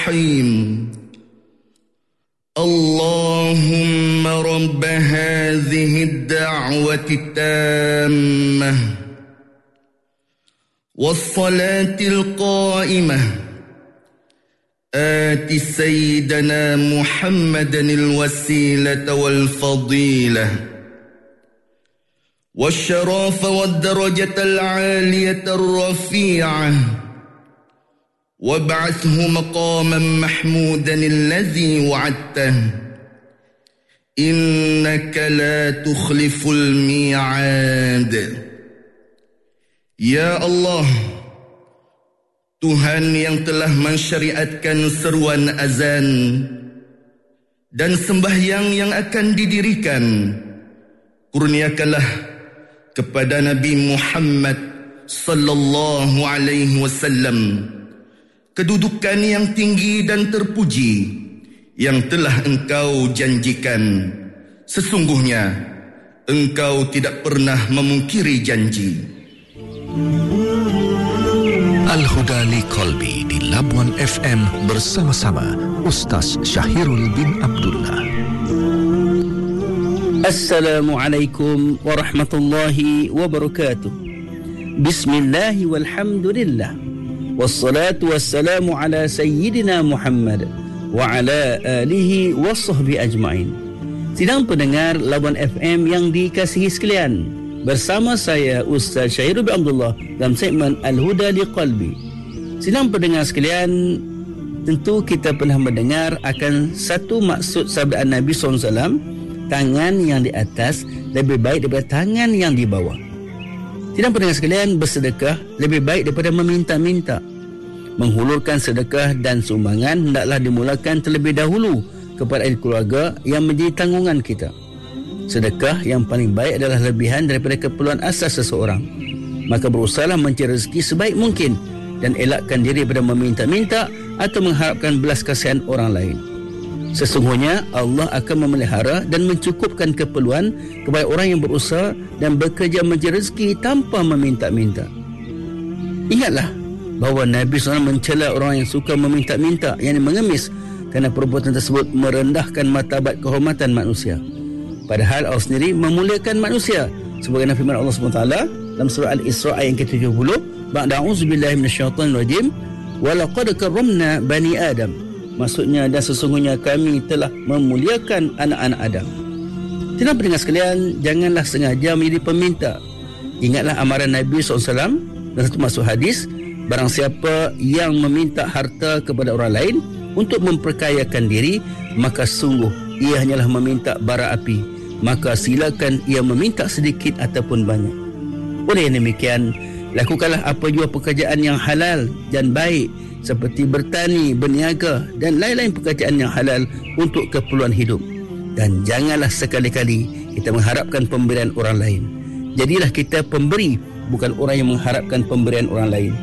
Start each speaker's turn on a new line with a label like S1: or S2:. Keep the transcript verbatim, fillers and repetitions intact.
S1: الرحيم اللهم رب هذه الدعوة التامة والصلاة القائمة آت سيدنا محمدا الوسيلة والفضيلة والشرف والدرجة العالية الرفيعة وابعثه مقاما محمودا الذي وعدته إنك لا تخلف الميعاد. Ya Allah, Tuhan yang telah mensyariatkan seruan azan dan sembahyang yang akan didirikan, kurniakanlah kepada Nabi Muhammad sallallahu alaihi wasallam kedudukan yang tinggi dan terpuji yang telah Engkau janjikan. Sesungguhnya Engkau tidak pernah memungkiri janji.
S2: Al-Huda li Qalbi di Labuan F M bersama-sama Ustaz Syahirul bin Abdullah.
S3: Assalamualaikum warahmatullahi wabarakatuh. Bismillahi walhamdulillah. Wassalatu wassalamu ala sayyidina Muhammad wa ala alihi wa sahbihi ajma'in. Sidang pendengar Labuan F M yang dikasihi sekalian, bersama saya Ustaz Syahirul bin Abdullah dalam segmen Al-Huda li Qalbi. Sidang pendengar sekalian, tentu kita pernah mendengar akan satu maksud sabda Nabi sallallahu alaihi wasallam, tangan yang di atas lebih baik daripada tangan yang di bawah. Sidang pendengar sekalian, bersedekah lebih baik daripada meminta-minta. Menghulurkan sedekah dan sumbangan hendaklah dimulakan terlebih dahulu kepada ahli keluarga yang menjadi tanggungan kita. Sedekah yang paling baik adalah lebihan daripada keperluan asas seseorang. Maka berusahalah mencari rezeki sebaik mungkin dan elakkan diri daripada meminta-minta atau mengharapkan belas kasihan orang lain. Sesungguhnya Allah akan memelihara dan mencukupkan keperluan kepada orang yang berusaha dan bekerja mencari rezeki tanpa meminta-minta. Ingatlah bahawa Nabi sallallahu alaihi wasallam mencela orang yang suka meminta-minta, yang mengemis, kerana perbuatan tersebut merendahkan martabat kehormatan manusia. Padahal Allah sendiri memuliakan manusia. Sebagaimana firman Allah subhanahu wa taala dalam surah Al-Isra ayat yang ke tujuh puluh, ba'da a'udzubillahi minasyaitonir rajim, wa laqad karramna bani Adam. Maksudnya, dan sesungguhnya kami telah memuliakan anak-anak Adam. Tidak pendengar sekalian, janganlah sengaja menjadi peminta. Ingatlah amaran Nabi sallallahu alaihi wasallam dan satu masuk hadis, barang siapa yang meminta harta kepada orang lain untuk memperkayakan diri, maka sungguh ia hanyalah meminta bara api. Maka silakan ia meminta sedikit ataupun banyak. Oleh yang demikian, lakukanlah apa jua pekerjaan yang halal dan baik, seperti bertani, berniaga dan lain-lain pekerjaan yang halal untuk keperluan hidup. Dan janganlah sekali-kali kita mengharapkan pemberian orang lain. Jadilah kita pemberi, bukan orang yang mengharapkan pemberian orang lain.